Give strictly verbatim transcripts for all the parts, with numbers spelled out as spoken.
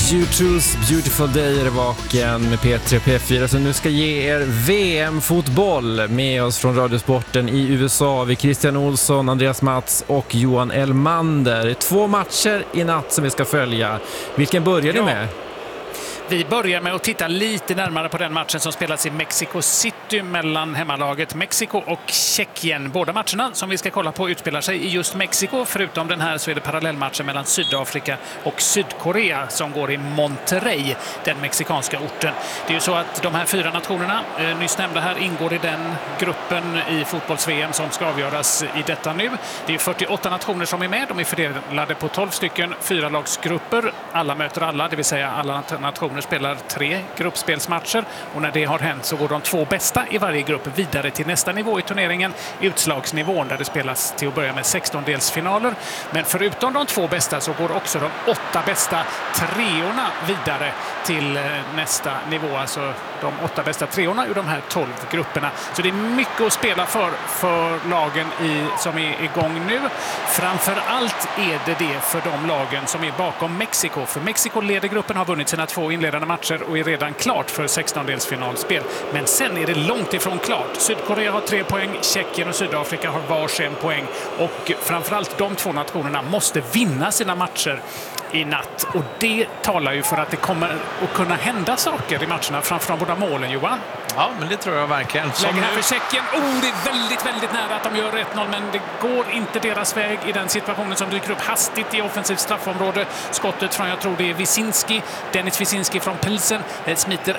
U two's Beautiful Day är det vaken med P tre och P fyra som nu ska ge er V M-fotboll. Med oss från Radiosporten i U S A vi Christian Olsson, Andreas Mats och Johan Elmander. Två matcher i natt som vi ska följa. Vilken börjar ni med? Vi börjar med att titta lite närmare på den matchen som spelas i Mexico City mellan hemmalaget Mexiko och Tjeckien. Båda matcherna som vi ska kolla på utspelar sig i just Mexiko. Förutom den här så är det parallellmatchen mellan Sydafrika och Sydkorea som går i Monterrey, den mexikanska orten. Det är ju så att de här fyra nationerna, eh, nyss nämnda här, ingår i den gruppen i fotbolls-V M som ska avgöras i detta nu. Det är fyrtioåtta nationer som är med. De är fördelade på tolv stycken fyralagsgrupper. Alla möter alla, det vill säga alla nationer spelar tre gruppspelsmatcher och när det har hänt så går de två bästa i varje grupp vidare till nästa nivå i turneringen, utslagsnivån, där det spelas till att börja med sextondelsfinaler. Men förutom de två bästa så går också de åtta bästa treorna vidare till nästa nivå, alltså de åtta bästa treorna ur de här tolv grupperna. Så det är mycket att spela för för lagen i, som är igång nu. Framför allt är det det för de lagen som är bakom Mexiko. För Mexiko leder gruppen, har vunnit sina två inledande matcher och är redan klart för sextondelsfinalspel. Men sen är det långt ifrån klart. Sydkorea har tre poäng, Tjeckien och Sydafrika har varsin poäng. Och framförallt de två nationerna måste vinna sina matcher i natt. Och det talar ju för att det kommer att kunna hända saker i matcherna framför de båda målen, Johan. Ja, men det tror jag verkligen. Som läge här för Tjeckien. Oh, det är väldigt, väldigt nära att de gör ett noll, men det går inte deras väg i den situationen som dyker upp hastigt i offensivt straffområde. Skottet från, jag tror det är Wisinski, Dennis Wisinski från Pilsen, smiter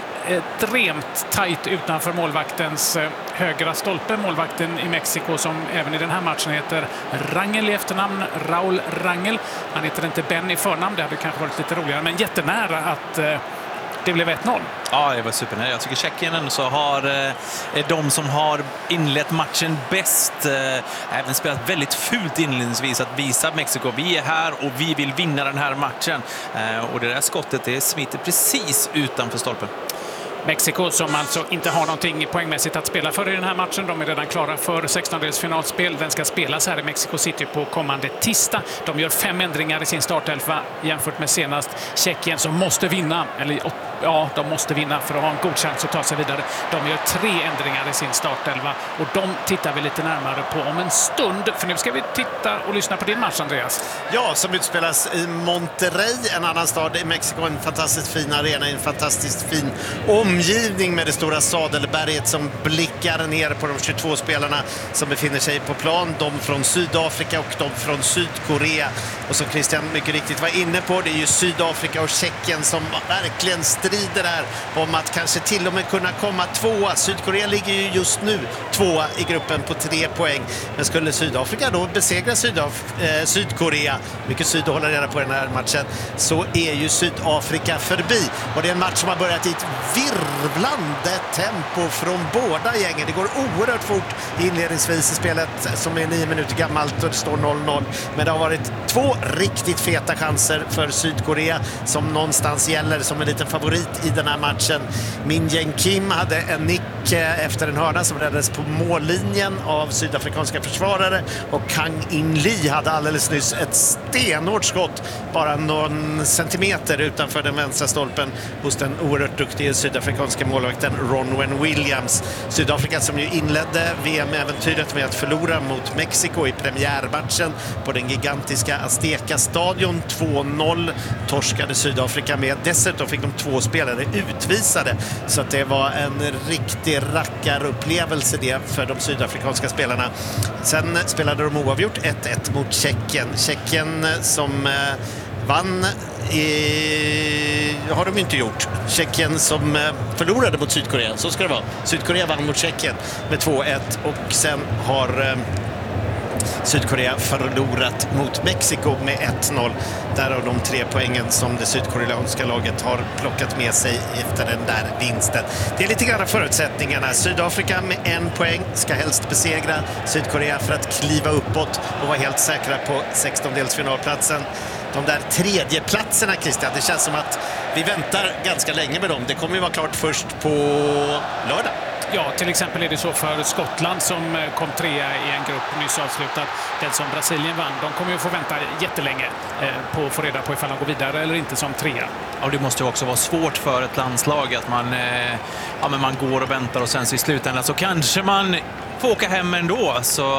extremt tajt utanför målvaktens högra stolpe. Målvakten i Mexiko som även i den här matchen heter Rangel i efternamn, Raúl Rangel. Han heter inte Ben i förnamn, det hade kanske varit lite roligare, men jättenära att eh, det blev ett noll. Ja, det var supernära. Jag tycker Tjeckien ändå så har eh, de som har inlett matchen bäst eh, även spelat väldigt fult inledningsvis att visa Mexiko, vi är här och vi vill vinna den här matchen. Eh, och det där skottet, det smiter precis utanför stolpen. Mexiko som alltså inte har någonting poängmässigt att spela för i den här matchen. De är redan klara för sextondelsfinalspel. Den ska spelas här i Mexico City på kommande tisdag. De gör fem ändringar i sin startelva jämfört med senast. Tjeckien som måste vinna, eller ja, de måste vinna för att ha en god chans att ta sig vidare. De gör tre ändringar i sin startelva och de tittar vi lite närmare på om en stund. För nu ska vi titta och lyssna på din match, Andreas. Ja, som utspelas i Monterrey, en annan stad i Mexiko. En fantastiskt fin arena, en fantastiskt fin omgivning med det stora sadelberget som blickar ner på de tjugotvå spelarna som befinner sig på plan. De från Sydafrika och de från Sydkorea. Och som Christian mycket riktigt var inne på, det är ju Sydafrika och Tjeckien som verkligen strider där om att kanske till och med kunna komma tvåa. Sydkorea ligger ju just nu tvåa i gruppen på tre poäng. Men skulle Sydafrika då besegra Sydaf- eh, Sydkorea, mycket syd att hålla reda på den här matchen, så är ju Sydafrika förbi. Och det är en match som har börjat i ett virvlande tempo från båda gängen. Det går oerhört fort inledningsvis i spelet som är nio minuter gammalt och det står noll noll. Men det har varit två riktigt feta chanser för Sydkorea som någonstans gäller som en liten favorit i den här matchen. Min Jae Kim hade en nick efter en hörna som räddades på mållinjen av sydafrikanska försvarare och Kang In Lee hade alldeles nyss ett stenhårt skott bara någon centimeter utanför den vänstra stolpen hos den oerhört duktiga sydafrikanska målvakten Ronwen Williams. Sydafrika som ju inledde V M-äventyret med att förlora mot Mexiko i premiärmatchen på den gigantiska Azteca-stadion två noll torskade Sydafrika med. Dessutom fick de två spelare utvisade så att det var en riktig rackarupplevelse det för de sydafrikanska spelarna. Sen spelade de oavgjort ett ett mot Tjeckien. Tjeckien som eh, vann i... har de inte gjort. Tjeckien som eh, förlorade mot Sydkorea, så ska det vara. Sydkorea vann mot Tjeckien med två ett och sen har eh, Sydkorea förlorat mot Mexiko med ett noll. Därav de tre poängen som det sydkoreanska laget har plockat med sig efter den där vinsten. Det är lite grann förutsättningarna. Sydafrika med en poäng ska helst besegra Sydkorea för att kliva uppåt och vara helt säkra på sextondelsfinalplatsen. De där tredje platserna, Christian, det känns som att vi väntar ganska länge med dem. Det kommer ju vara klart först på lördag. Ja, till exempel är det så för Skottland som kom trea i en grupp nyss avslutad. Den som Brasilien vann, de kommer ju få vänta jättelänge på att få reda på ifall de går vidare eller inte som trea. Ja, det måste ju också vara svårt för ett landslag att man, ja, men man går och väntar och sen så i slutändan så kanske man får åka hem ändå. Så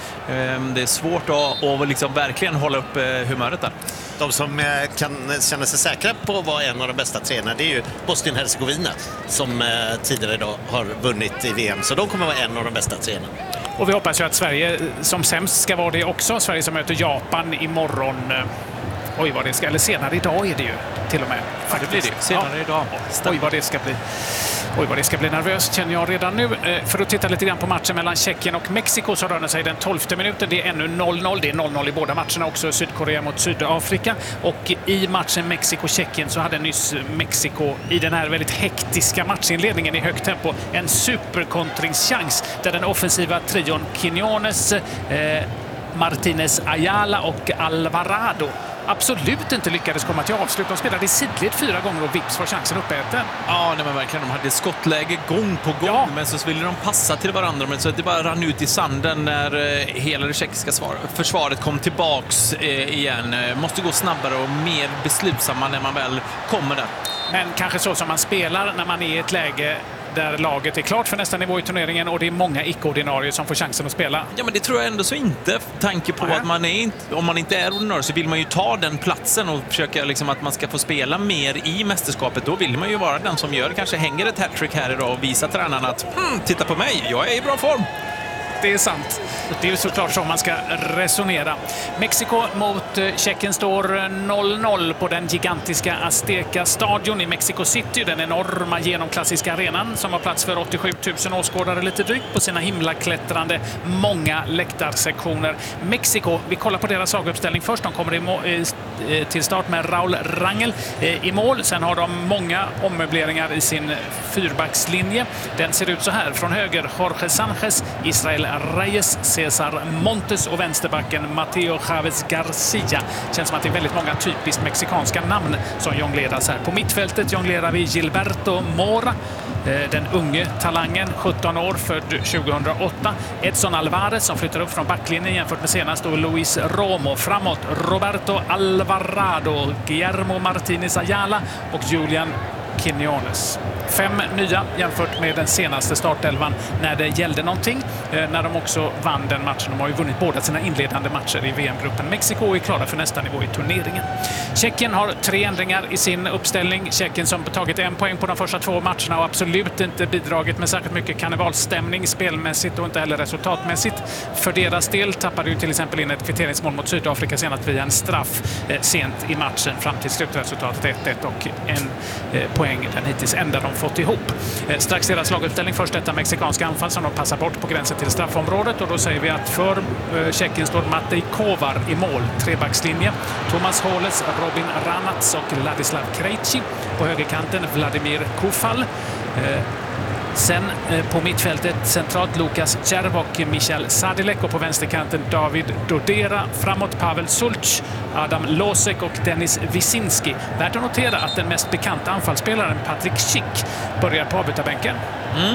eh, det är svårt att, att liksom verkligen hålla upp humöret där. De som kan känna sig säkra på att vara en av de bästa tränarna, det är ju Bosnien-Hercegovina som tidigare idag har vunnit i V M. Så de kommer vara en av de bästa tränarna. Och vi hoppas ju att Sverige som sämst ska vara det också. Sverige som möter Japan imorgon. Oj, vad det ska, eller senare idag är det ju till och med. Ja, det blir det. Senare ja. idag. Oj, vad det ska bli. Oj, vad det ska bli nervöst känner jag redan nu. För att titta lite grann på matchen mellan Tjeckien och Mexiko så rör det sig den tolfte minuten. Det är ännu noll noll. Det är noll noll i båda matcherna också. Sydkorea mot Sydafrika. Och i matchen Mexiko-Tjeckien så hade nyss Mexiko i den här väldigt hektiska matchinledningen i högt tempo en superkontringschans där den offensiva trion Quiñones, eh, Martínez Ayala och Alvarado absolut inte lyckades komma till avslut. De spelade i sidled fyra gånger och vips var chansen uppäten. Ja, nej, men verkligen. De hade skottläge gång på gång, ja. Men så ville de passa till varandra. Men så det bara rann ut i sanden när eh, hela det tjeckiska försvaret kom tillbaks eh, igen. Måste gå snabbare och mer beslutsamma när man väl kommer där. Men kanske så som man spelar när man är i ett läge där laget är klart för nästa nivå i turneringen och det är många icke-ordinarier som får chansen att spela. Ja, men det tror jag ändå så inte. Tanke på Nej. att man är inte, om man inte är ordinarie så vill man ju ta den platsen och försöka liksom att man ska få spela mer i mästerskapet. Då vill man ju vara den som gör, kanske hänger ett hattrick här idag och visar tränarna att hm, titta på mig, jag är i bra form. Det är sant. Det är såklart så man ska resonera. Mexiko mot Tjeckien står noll noll på den gigantiska Azteca-stadion i Mexico City. Den enorma genomklassiska arenan som har plats för åttiosju tusen åskådare lite drygt på sina himlaklättrande många läktarsektioner. Mexiko, vi kollar på deras laguppställning först. De kommer i till start med Raúl Rangel i mål. Sen har de många ommöbleringar i sin fyrbackslinje. Den ser ut så här. Från höger Jorge Sánchez, Israel Reyes, César Montes och vänsterbacken Mateo Chávez Garcia. Känns som att det är väldigt många typiskt mexikanska namn som jongleras här. På mittfältet jonglerar vi Gilberto Mora, den unge talangen, sjutton år, född tjugohundraåtta. Edson Alvarez som flyttar upp från backlinjen jämfört med senast, och Luis Romo. Framåt Roberto Alvarado, Guillermo Martínez Ayala och Julian Quiñones. Fem nya jämfört med den senaste startelvan när det gällde någonting. Eh, när de också vann den matchen. De har ju vunnit båda sina inledande matcher i V M-gruppen. Mexiko är klara för nästa nivå i turneringen. Tjeckien har tre ändringar i sin uppställning. Tjeckien som tagit en poäng på de första två matcherna och absolut inte bidragit med särskilt mycket karnevalstämning spelmässigt och inte heller resultatmässigt. För deras del tappade ju till exempel in ett kvitteringsmål mot Sydafrika senast via en straff eh, sent i matchen fram till slutresultatet ett ett och en eh, poäng den hittills enda de fått ihop. Eh, strax deras laguppställning, först detta mexikanska anfall som de passar bort på gränsen till straffområdet, och då säger vi att för eh, Tjeckien står Matej Kovar i mål, trebackslinje. Thomas Holes, Robin Ranats och Ladislav Krejci. På högerkanten Vladimir Kufal. Eh, Sen eh, på mittfältet centralt Lukas Djerv och Michal Sadilek, och på vänsterkanten David Dodera. Framåt Pavel Sulc, Adam Losek och Denis Wisinski. Värt att notera att den mest bekanta anfallsspelaren Patrik Schick börjar på avbytarbänken. Mm.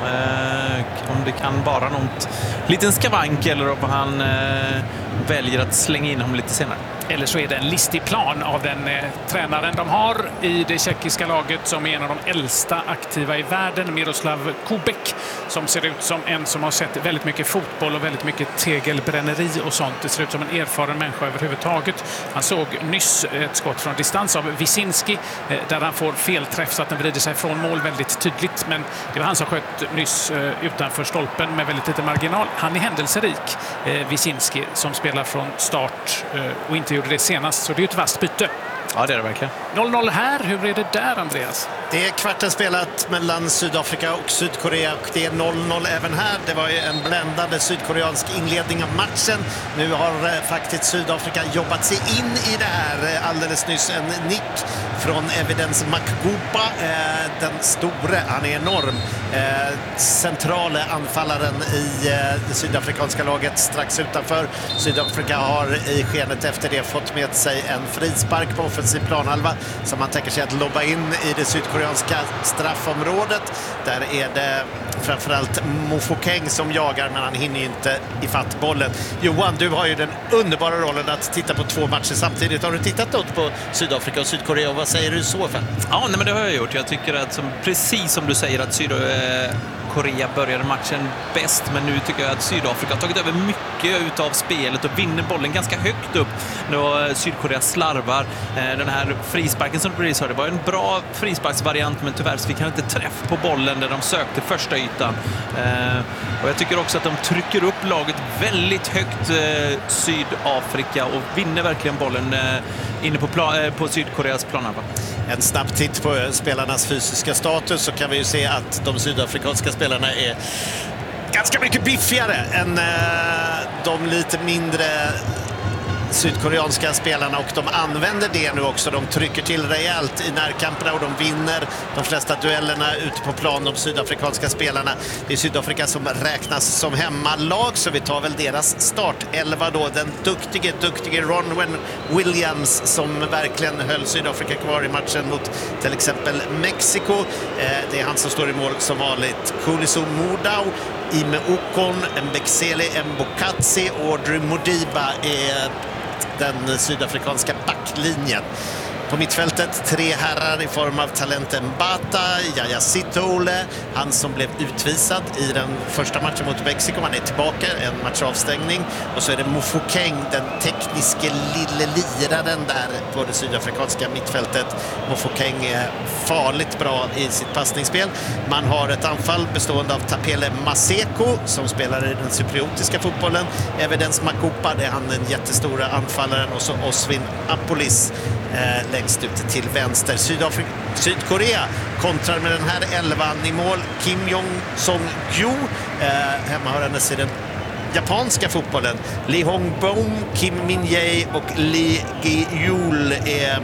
Eh, om det kan vara något liten skavank eller om han eh, väljer att slänga in honom lite senare. Eller så är det en listig plan av den eh, tränaren de har i det tjeckiska laget som är en av de äldsta aktiva i världen, Miroslav Kubek, som ser ut som en som har sett väldigt mycket fotboll och väldigt mycket tegelbränneri och sånt. Det ser ut som en erfaren människa överhuvudtaget. Han såg nyss ett skott från distans av Wisinski eh, där han får felträff så att den vrider sig från mål väldigt tydligt, men det var han som sköt nyss eh, utanför stolpen med väldigt lite marginal. Han är händelserik, eh, Wisinski, som spelar från start eh, och inte gjorde det senast, så det är ett vasst byte. Ja, det är det verkligen. noll noll här. Hur är det där, Andreas? Det är kvarten spelat mellan Sydafrika och Sydkorea och det är noll noll även här. Det var ju en bländande sydkoreansk inledning av matchen. Nu har eh, faktiskt Sydafrika jobbat sig in i det här. Eh, alldeles nyss en nick från Evidence Makgupa. Eh, den store, han är enorm. Eh, centrala anfallaren i eh, det sydafrikanska laget strax utanför. Sydafrika har i skenet efter det fått med sig en frispark på offensiv planhalva som man tänker sig att lobba in i det sydkoreanska straffområdet. Där är det framförallt Mo Fokeng som jagar, men han hinner ju inte i fatt bollen. Johan, du har ju den underbara rollen att titta på två matcher samtidigt. Har du tittat något på Sydafrika och Sydkorea och vad säger du så för? Ja, nej, men det har jag gjort. Jag tycker att, som, precis som du säger, att Sydkorea började matchen bäst, men nu tycker jag att Sydafrika har tagit över mycket utav spelet och vinner bollen ganska högt upp när Sydkorea slarvar. Den här frisparken som precis hörde var en bra frisparksvariant, men tyvärr så fick han inte träff på bollen där de sökte första ytan. Och jag tycker också att de trycker upp laget väldigt högt, Sydafrika, och vinner verkligen bollen inne på, plan, på Sydkoreas planhalva. En snabb titt på spelarnas fysiska status, så kan vi ju se att de sydafrikanska spelarna är ganska mycket biffigare än de lite mindre sydkoreanska spelarna, och de använder det nu också. De trycker till rejält i närkamperna och de vinner de flesta duellerna ute på plan, de sydafrikanska spelarna. Det är Sydafrika som räknas som hemmalag, så vi tar väl deras startelva då. Den duktige, duktige Ronwen Williams som verkligen höll Sydafrika kvar i matchen mot till exempel Mexiko. Det är han som står i mål som vanligt. Kuliso Mudau, Ime Okon, Mbexele Mbokatsi och Audrey Modiba är den sydafrikanska backlinjen. På mittfältet tre herrar i form av talenten Mbata, Yaya Sitole, han som blev utvisad i den första matchen mot Mexiko. Han är tillbaka, en matchavstängning. Och så är det Mo Fokeng, den tekniske lille liraren där på det sydafrikanska mittfältet. Mo Fokeng är farligt bra i sitt passningsspel. Man har ett anfall bestående av Tapele Maseko som spelar i den cypriotiska fotbollen. Evidence Makupa, det är han den jättestora anfallaren. Och så Oswin Apolis eh, längst ut till vänster. Sydafrika, Sydkorea kontrar med den här elvan i mål. Kim Jong-Song-Gyu, eh, hemmahörandes i den japanska fotbollen. Lee Hong-Bom, Kim Min-jae och Lee Gi-yul är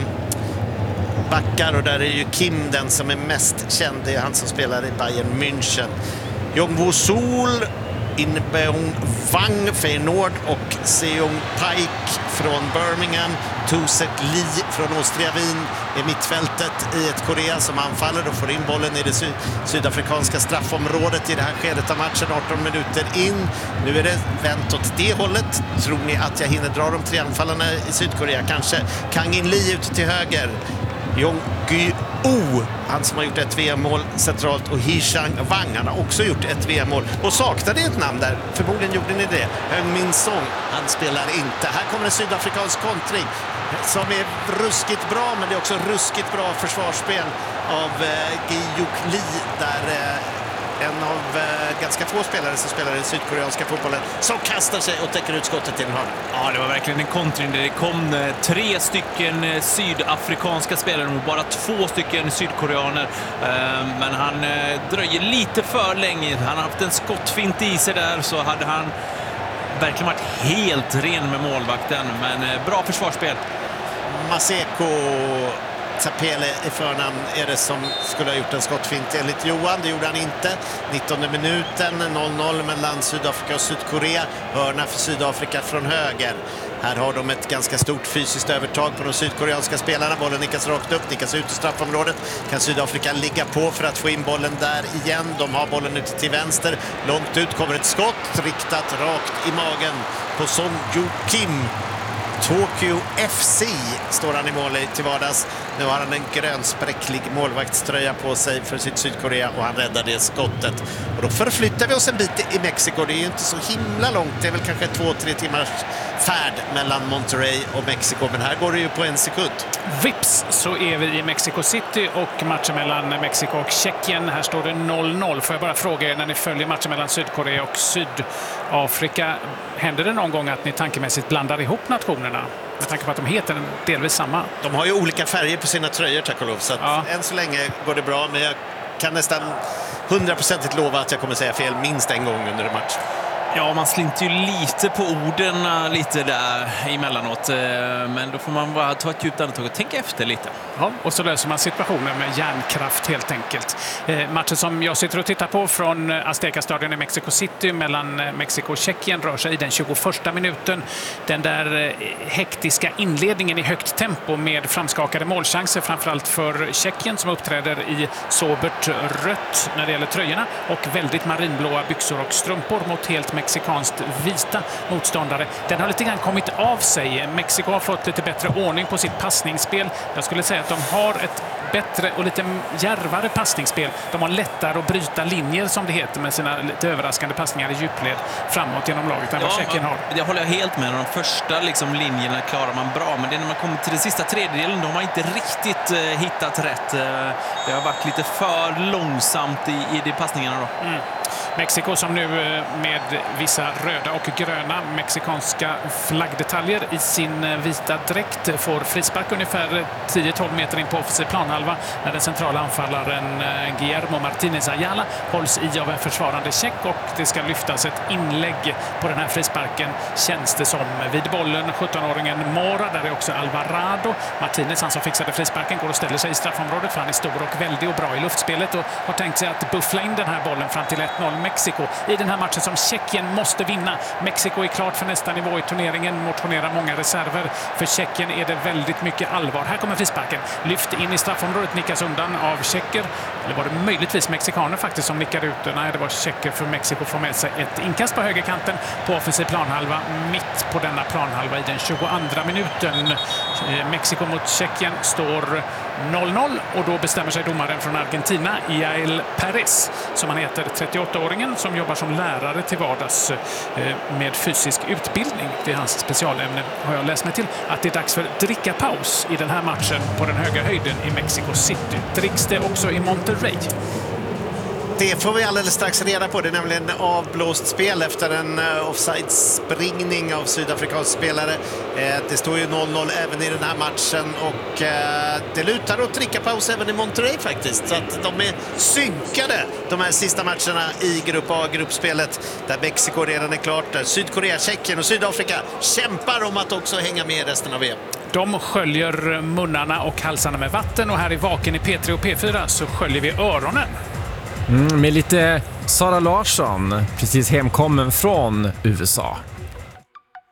backar, och där är ju Kim den som är mest känd. Det är han som spelar i Bayern München. Jong-Woo-Sol, In-beong Wang, Feyenoord, och Seong Paik från Birmingham. Tusek Lee från Austria Wien är mittfältet i ett Korea som anfaller och får in bollen i det sy- sydafrikanska straffområdet i det här skedet av matchen. arton minuter in. Nu är det vänt åt det hållet. Tror ni att jag hinner dra de tre anfallarna i Sydkorea? Kanske Kang In Lee ute till höger. Jong Gu-oh, han som har gjort ett V M-mål centralt, och Hee-chang Wang, han har också gjort ett V M-mål och saknade ett namn där. Förmodligen gjorde ni det. Heung Min Song, han spelar inte. Här kommer en sydafrikansk kontring som är ruskigt bra, men det är också ruskigt bra försvarsspel av eh, Gi-yuk Lee där eh, en av eh, ganska få spelare som spelar i den sydkoreanska fotbollen som kastar sig och täcker ut skottet till en hörna. Ja, det var verkligen en kontring där det kom eh, tre stycken eh, sydafrikanska spelare och bara två stycken sydkoreaner. Eh, men han eh, dröjer lite för länge. Han har haft en skottfint i sig där, så hade han verkligen varit helt ren med målvakten. Men eh, bra försvarsspel. Maseko Tapele i förnamn är det som skulle ha gjort en skottfint enligt Johan. Det gjorde han inte. nittonde minuten, noll noll mellan Sydafrika och Sydkorea. Hörna för Sydafrika från höger. Här har de ett ganska stort fysiskt övertag på de sydkoreanska spelarna. Bollen nickas rakt upp, nickas ut i straffområdet. Kan Sydafrika ligga på för att få in bollen där igen. De har bollen ute till vänster. Långt ut kommer ett skott riktat rakt i magen på Song Joo Kim. Tokyo F C står han i mål till vardags. Nu har han en grönspräcklig målvaktströja på sig för sitt Sydkorea och han räddar det skottet. Och då förflyttar vi oss en bit i Mexiko. Det är ju inte så himla långt. Det är väl kanske två, tre timmars färd mellan Monterrey och Mexiko. Men här går det ju på en sekund. Vips så är vi i Mexico City och matchen mellan Mexiko och Tjeckien. Här står det noll noll. Får jag bara fråga er, när ni följer matchen mellan Sydkorea och Sydafrika, händer det någon gång att ni tankemässigt blandar ihop nationerna? Med tanke på att de heter delvis samma. De har ju olika färger på sina tröjor, tack och lov. Så att ja. Än så länge går det bra, men jag kan nästan hundraprocentigt lova att jag kommer säga fel minst en gång under en match. Ja, man slinter ju lite på orden lite där emellanåt. Men då får man bara ta ett djupt andetag och tänka efter lite. Ja, och så löser man situationen med hjärnkraft helt enkelt. Eh, matchen som jag sitter och tittar på från Azteca-stadion i Mexico City mellan Mexiko och Tjeckien rör sig i den tjugoförsta minuten. Den där eh, hektiska inledningen i högt tempo med framskakade målchanser, framförallt för Tjeckien som uppträder i sobert rött när det gäller tröjorna och väldigt marinblåa byxor och strumpor mot helt mexikanskt vita motståndare. Den har lite grann kommit av sig. Mexiko har fått lite bättre ordning på sitt passningsspel. Jag skulle säga att de har ett bättre och lite djärvare passningsspel. De har lättare att bryta linjer som det heter med sina lite överraskande passningar i djupled framåt genom laget än vad ja, Tjeckien har. Det håller jag helt med. De första liksom, linjerna klarar man bra, men det är när man kommer till den sista tredjedelen de har inte riktigt eh, hittat rätt. Eh, det har varit lite för långsamt i, i de passningarna då. Mm. Mexiko som nu med vissa röda och gröna mexikanska flaggdetaljer i sin vita dräkt får frispark ungefär tio tolv meter in på offensiv planhalva när den centrala anfallaren Guillermo Martínez Ayala hålls i av en försvarande tjeck och det ska lyftas ett inlägg på den här frisparken, känns det som. Vid bollen sjuttonåringen Mora, där är också Alvarado. Martínez, han som fixade frisparken, går och ställer sig i straffområdet för han är stor och väldig och bra i luftspelet och har tänkt sig att buffla in den här bollen fram till ett noll Mexiko i den här matchen som Tjeckien måste vinna. Mexiko är klart för nästa nivå i turneringen, motionerar många reserver. För Tjeckien är det väldigt mycket allvar. Här kommer frisparken, lyft in i straffområdet, nickas undan av tjecker. Eller var det möjligtvis mexikaner faktiskt som nickar ut? Nej, det var tjecker, för Mexiko får med sig ett inkast på högerkanten på offensiv planhalva, mitt på denna planhalva i den tjugoandra minuten. Mexiko mot Tjeckien står noll noll och då bestämmer sig domaren från Argentina, Yael Perez, som han heter, trettioåttaåringen som jobbar som lärare till vardags med fysisk utbildning. Det är hans specialämne, har jag läst mig till, att det är dags för drickapaus i den här matchen på den höga höjden i Mexico City. Dricks det också i Monterrey? Det får vi alldeles strax reda på. Det är nämligen avblåst spel efter en offside-springning av sydafrikansk spelare. Det står ju noll noll även i den här matchen och det lutar åt drickapaus även i Monterrey faktiskt. Så att de är synkade de här sista matcherna i Grupp A-gruppspelet där Mexiko redan är klart. Där Sydkorea, Tjeckien och Sydafrika kämpar om att också hänga med i resten av E M. De sköljer munnarna och halsarna med vatten och här i Vaken i P tre och P fyra så sköljer vi öronen. Mm, med lite Sara Larsson, precis hemkommen från U S A.